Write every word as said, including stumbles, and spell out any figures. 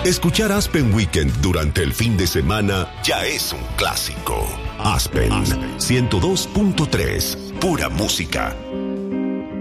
Escuchar Aspen Weekend durante el fin de semana ya es un clásico. Aspen, ciento dos punto tres, pura música.